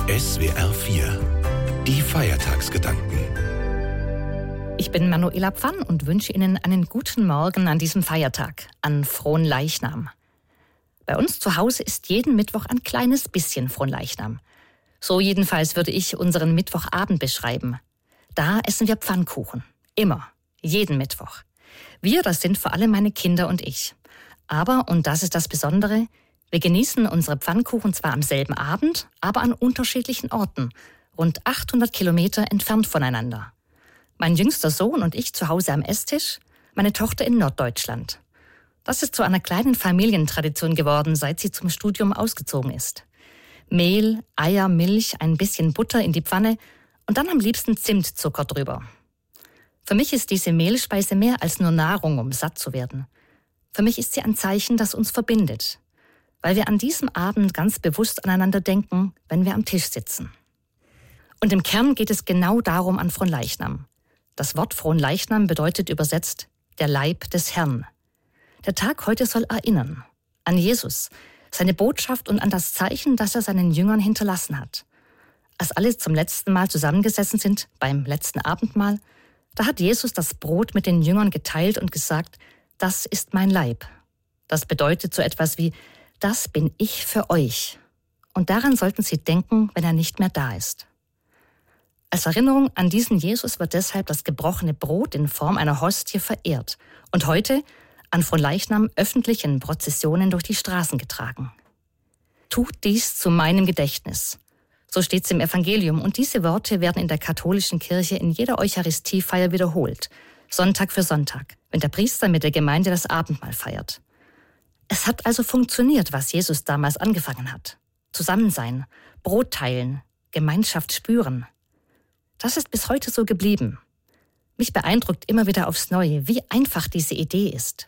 SWR 4. Die Feiertagsgedanken. Ich bin Manuela Pfann und wünsche Ihnen einen guten Morgen an diesem Feiertag, an Fronleichnam. Bei uns zu Hause ist jeden Mittwoch ein kleines bisschen Fronleichnam. So jedenfalls würde ich unseren Mittwochabend beschreiben. Da essen wir Pfannkuchen. Immer. Jeden Mittwoch. Wir, das sind vor allem meine Kinder und ich. Aber, und das ist das Besondere, wir genießen unsere Pfannkuchen zwar am selben Abend, aber an unterschiedlichen Orten, rund 800 Kilometer entfernt voneinander. Mein jüngster Sohn und ich zu Hause am Esstisch, meine Tochter in Norddeutschland. Das ist zu einer kleinen Familientradition geworden, seit sie zum Studium ausgezogen ist. Mehl, Eier, Milch, ein bisschen Butter in die Pfanne und dann am liebsten Zimtzucker drüber. Für mich ist diese Mehlspeise mehr als nur Nahrung, um satt zu werden. Für mich ist sie ein Zeichen, das uns verbindet, weil wir an diesem Abend ganz bewusst aneinander denken, wenn wir am Tisch sitzen. Und im Kern geht es genau darum an Fronleichnam. Das Wort Fronleichnam bedeutet übersetzt der Leib des Herrn. Der Tag heute soll erinnern an Jesus, seine Botschaft und an das Zeichen, das er seinen Jüngern hinterlassen hat. Als alle zum letzten Mal zusammengesessen sind, beim letzten Abendmahl, da hat Jesus das Brot mit den Jüngern geteilt und gesagt, das ist mein Leib. Das bedeutet so etwas wie, das bin ich für euch. Und daran sollten Sie denken, wenn er nicht mehr da ist. Als Erinnerung an diesen Jesus wird deshalb das gebrochene Brot in Form einer Hostie verehrt und heute an Fronleichnam öffentlich in Prozessionen durch die Straßen getragen. Tut dies zu meinem Gedächtnis. So steht es im Evangelium und diese Worte werden in der katholischen Kirche in jeder Eucharistiefeier wiederholt, Sonntag für Sonntag, wenn der Priester mit der Gemeinde das Abendmahl feiert. Es hat also funktioniert, was Jesus damals angefangen hat. Zusammensein, Brot teilen, Gemeinschaft spüren. Das ist bis heute so geblieben. Mich beeindruckt immer wieder aufs Neue, wie einfach diese Idee ist.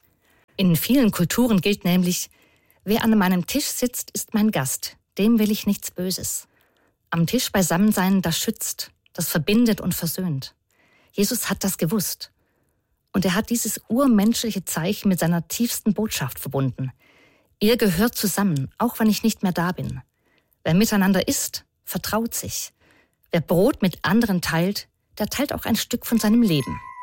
In vielen Kulturen gilt nämlich, wer an meinem Tisch sitzt, ist mein Gast, dem will ich nichts Böses. Am Tisch beisammen sein, das schützt, das verbindet und versöhnt. Jesus hat das gewusst. Und er hat dieses urmenschliche Zeichen mit seiner tiefsten Botschaft verbunden. Ihr gehört zusammen, auch wenn ich nicht mehr da bin. Wer miteinander isst, vertraut sich. Wer Brot mit anderen teilt, der teilt auch ein Stück von seinem Leben.